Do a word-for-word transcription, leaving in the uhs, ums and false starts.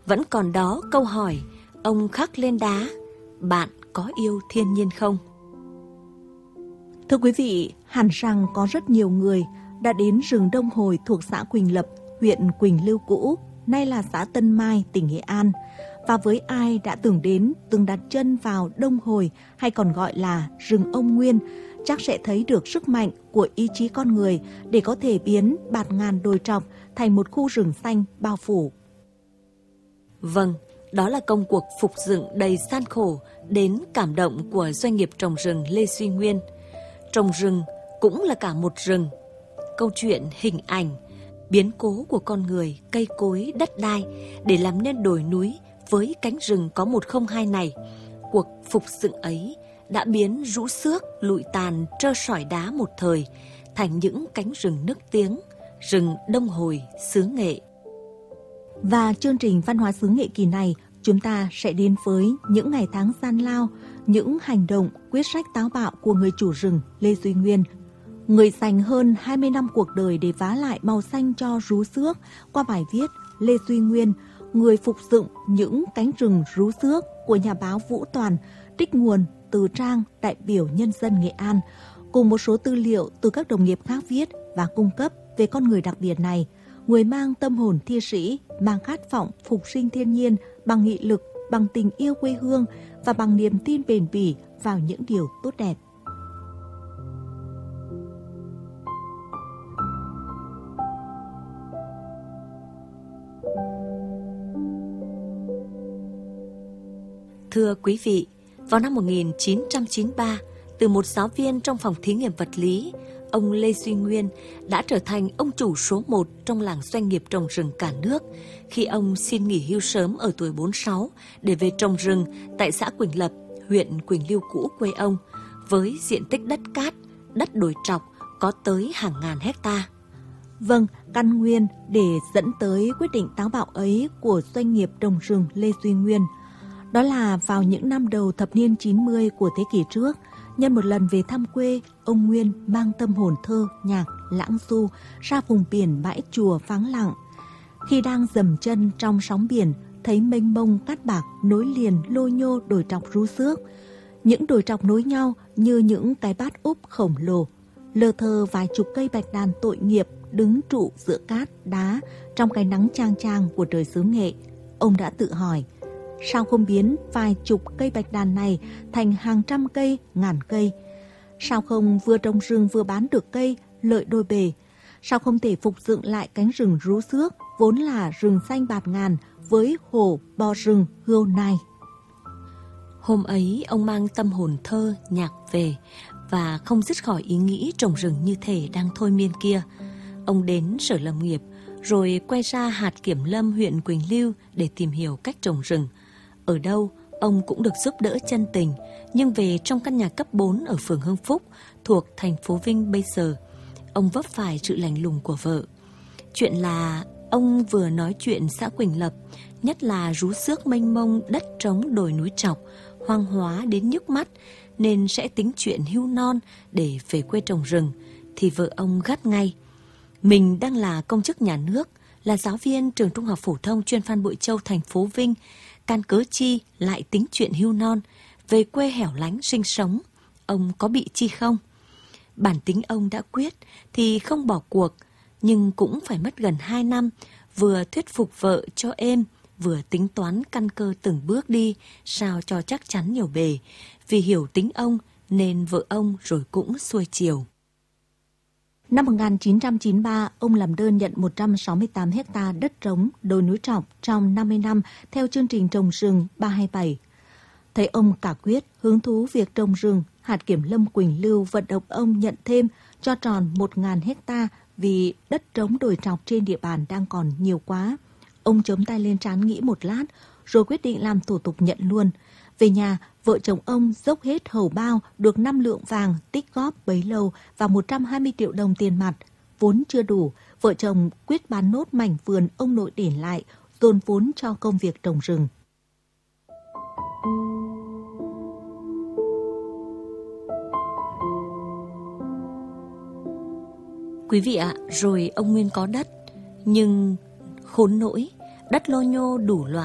Vẫn còn đó câu hỏi, ông khắc lên đá, bạn có yêu thiên nhiên không? Thưa quý vị, hẳn rằng có rất nhiều người đã đến rừng Đông Hồi thuộc xã Quỳnh Lập, huyện Quỳnh Lưu cũ, nay là xã Tân Mai, tỉnh Nghệ An. Và với ai đã từng đến, từng đặt chân vào Đông Hồi hay còn gọi là rừng Ông Nguyên, chắc sẽ thấy được sức mạnh của ý chí con người để có thể biến bạt ngàn đồi trọc thành một khu rừng xanh bao phủ. Vâng, đó là công cuộc phục dựng đầy gian khổ đến cảm động của doanh nghiệp trồng rừng Lê Duy Nguyên. Trồng rừng cũng là cả một rừng. Câu chuyện, hình ảnh, biến cố của con người, cây cối, đất đai để làm nên đồi núi với cánh rừng có một không hai này. Cuộc phục dựng ấy đã biến rũ xước, lụi tàn, trơ sỏi đá một thời thành những cánh rừng nức tiếng, rừng Đông Hồi, xứ Nghệ. Và chương trình văn hóa xứ Nghệ kỳ này, chúng ta sẽ đến với những ngày tháng gian lao, những hành động, quyết sách táo bạo của người chủ rừng Lê Duy Nguyên. Người dành hơn hai mươi năm cuộc đời để vá lại màu xanh cho rú xước qua bài viết Lê Duy Nguyên, người phục dựng những cánh rừng rú xước của nhà báo Vũ Toàn, trích nguồn từ trang Đại biểu Nhân dân Nghệ An, cùng một số tư liệu từ các đồng nghiệp khác viết và cung cấp về con người đặc biệt này, người mang tâm hồn thi sĩ, mang khát vọng phục sinh thiên nhiên bằng nghị lực, bằng tình yêu quê hương và bằng niềm tin bền bỉ vào những điều tốt đẹp. Thưa quý vị, vào năm một nghìn chín trăm chín mươi ba, từ một giáo viên trong phòng thí nghiệm vật lý, ông Lê Duy Nguyên đã trở thành ông chủ số một trong làng doanh nghiệp trồng rừng cả nước khi ông xin nghỉ hưu sớm ở tuổi bốn mươi sáu để về trồng rừng tại xã Quỳnh Lập, huyện Quỳnh Lưu cũ quê ông, với diện tích đất cát, đất đồi trọc có tới hàng ngàn hecta. Vâng, căn nguyên để dẫn tới quyết định táo bạo ấy của doanh nghiệp trồng rừng Lê Duy Nguyên đó là vào những năm đầu thập niên chín mươi của thế kỷ trước, nhân một lần về thăm quê, ông Nguyên mang tâm hồn thơ, nhạc, lãng du ra vùng biển bãi chùa vắng lặng. Khi đang dầm chân trong sóng biển, thấy mênh mông cát bạc nối liền lô nhô đồi trọc rú xước. Những đồi trọc nối nhau như những cái bát úp khổng lồ. Lơ thơ vài chục cây bạch đàn tội nghiệp đứng trụ giữa cát, đá trong cái nắng chang chang của trời xứ Nghệ. Ông đã tự hỏi, sao không biến vài chục cây bạch đàn này thành hàng trăm cây, ngàn cây? Sao không vừa trồng rừng vừa bán được cây, lợi đôi bề? Sao không thể phục dựng lại cánh rừng rú xước, vốn là rừng xanh bạt ngàn, với hồ, bò rừng, hươu nai? Hôm ấy, ông mang tâm hồn thơ, nhạc về và không dứt khỏi ý nghĩ trồng rừng như thể đang thôi miên kia. Ông đến Sở Lâm nghiệp, rồi quay ra hạt kiểm lâm huyện Quỳnh Lưu để tìm hiểu cách trồng rừng. Ở đâu, ông cũng được giúp đỡ chân tình, nhưng về trong căn nhà cấp bốn ở phường Hưng Phúc, thuộc thành phố Vinh bây giờ, ông vấp phải sự lạnh lùng của vợ. Chuyện là ông vừa nói chuyện xã Quỳnh Lập, nhất là rú xước mênh mông đất trống đồi núi trọc, hoang hóa đến nhức mắt, nên sẽ tính chuyện hưu non để về quê trồng rừng, thì vợ ông gắt ngay. Mình đang là công chức nhà nước, là giáo viên trường trung học phổ thông chuyên Phan Bội Châu, thành phố Vinh, can cớ chi lại tính chuyện hưu non, về quê hẻo lánh sinh sống, ông có bị chi không? Bản tính ông đã quyết thì không bỏ cuộc, nhưng cũng phải mất gần hai năm, vừa thuyết phục vợ cho êm, vừa tính toán căn cơ từng bước đi, sao cho chắc chắn nhiều bề. Vì hiểu tính ông nên vợ ông rồi cũng xuôi chiều. Năm một nghìn chín trăm chín mươi ba, ông làm đơn nhận một trăm sáu mươi tám hecta đất trống, đồi núi trọc trong năm mươi năm theo chương trình trồng rừng ba hai bảy. Thấy ông cả quyết, hứng thú việc trồng rừng, hạt kiểm lâm Quỳnh Lưu vận động ông nhận thêm cho tròn một nghìn hecta vì đất trống đồi trọc trên địa bàn đang còn nhiều quá. Ông chấm tay lên trán nghĩ một lát, rồi quyết định làm thủ tục nhận luôn. Về nhà, vợ chồng ông dốc hết hầu bao được năm lượng vàng tích góp bấy lâu và một trăm hai mươi triệu đồng tiền mặt. Vốn chưa đủ, vợ chồng quyết bán nốt mảnh vườn ông nội để lại, dồn vốn cho công việc trồng rừng. Quý vị ạ, rồi ông Nguyên có đất, nhưng khốn nỗi, đất lô nhô đủ loại.